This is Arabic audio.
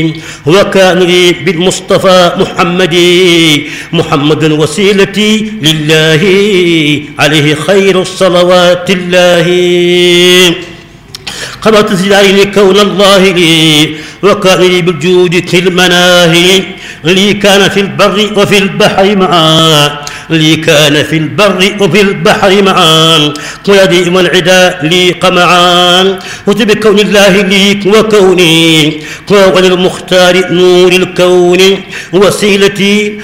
وكان لي بالمصطفى محمد وسيلتي لله عليه خير الصلوات الله. قبضت زداري كون الله لي وكان لي بالجود في المناهي لي كان في البر وفي البحر معا لي كان في البر وفي البحر معا قيادي والعدا لي قمعان وبكون الله لي وكوني وعن المختار نور الكون وسيلتي